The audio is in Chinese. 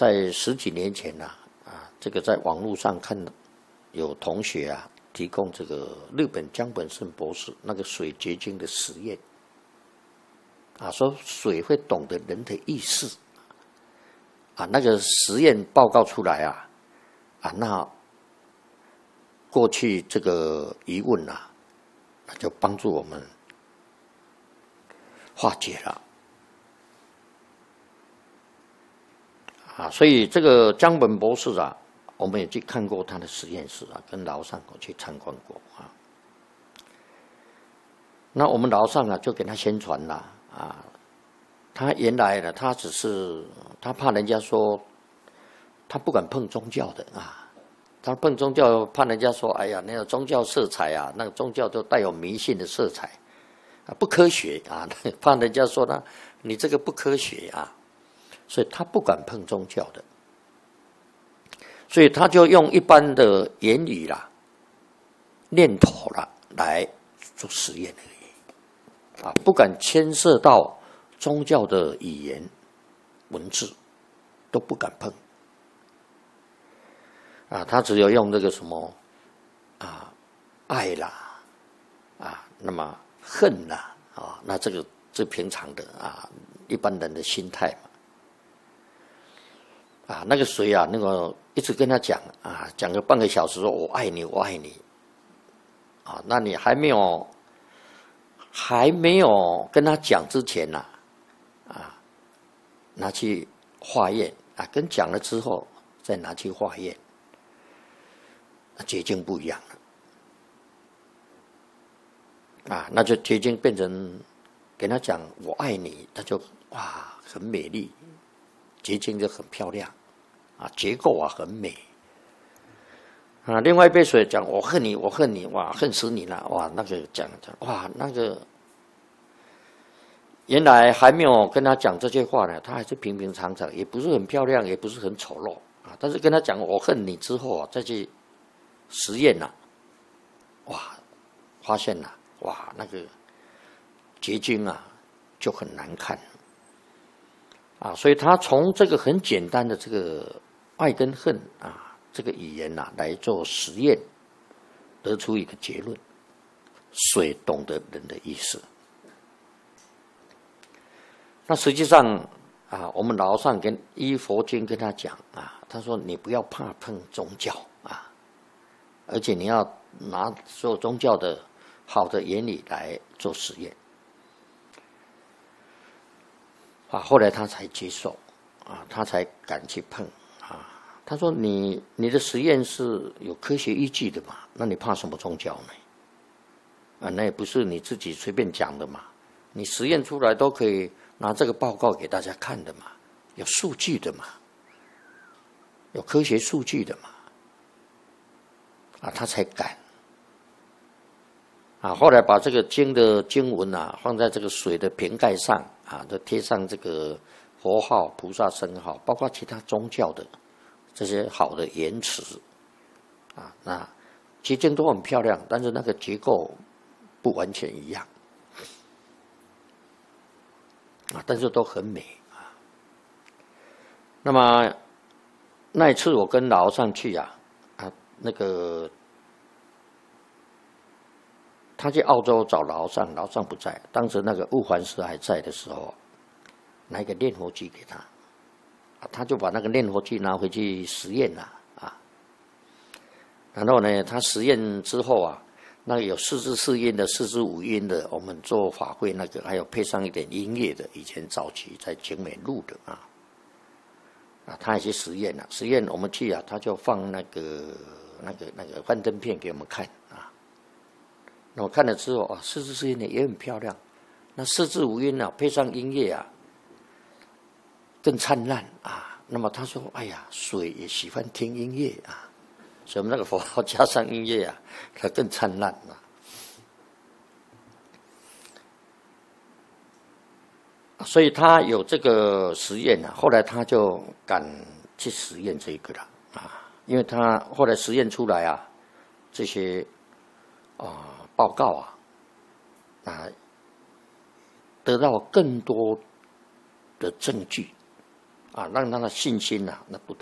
在十几年前这个在网络上看有同学提供这个日本江本胜博士那个水结晶的实验说水会懂得人的意识那个实验报告出来那过去这个疑问那就帮助我们化解了所以这个江本博士我们也去看过他的实验室跟劳上去参观过那我们劳上就给他宣传了他原来呢，他只是他怕人家说他不敢碰宗教的他碰宗教怕人家说哎呀那个宗教色彩那个宗教都带有迷信的色彩不科学怕人家说你这个不科学所以他不敢碰宗教的，所以他就用一般的言语念头来做实验而已不敢牵涉到宗教的语言文字都不敢碰他只有用这个什么爱那么恨那这个是平常的一般人的心态嘛那个谁那个一直跟他讲讲个半个小时说我爱你我爱你那你还没有跟他讲之前拿去化验跟讲了之后再拿去化验结晶不一样了那就结晶变成跟他讲我爱你他就很美丽结晶就很漂亮结构很美另外一杯水讲我恨你我恨你恨死你了那个讲那个原来还没有跟他讲这些话呢他还是平平常常也不是很漂亮也不是很丑陋但是跟他讲我恨你之后再去实验发现那个结晶就很难看所以他从这个很简单的这个爱跟恨这个语言来做实验得出一个结论水懂得人的意思那实际上我们老上跟依佛经跟他讲他说你不要怕碰宗教而且你要拿做宗教的好的原理来做实验后来他才接受他才敢去碰他说你的实验是有科学依据的嘛那你怕什么宗教呢那也不是你自己随便讲的嘛你实验出来都可以拿这个报告给大家看的嘛有数据的嘛有科学数据的嘛他才敢后来把这个经的经文放在这个水的瓶盖上都贴上这个佛号菩萨圣号包括其他宗教的这些好的言辞那结晶都很漂亮但是那个结构不完全一样但是都很美那么那一次我跟老上去那个他去澳洲找老上不在当时那个悟环师还在的时候拿一个炼活机给他他就把那个炼活机拿回去实验然后呢他实验之后那个有4至4音的4至5音的我们做法会那个还有配上一点音乐的以前早期在景美录的他也去实验实验我们去他就放那个幻灯片给我们看那我看了之后4至4音的也很漂亮那4至5音配上音乐更灿烂那么他说哎呀水也喜欢听音乐所以我们那个佛号加上音乐它更灿烂所以他有这个实验后来他就敢去实验这个了因为他后来实验出来这些报告得到更多的证据让他的信心那不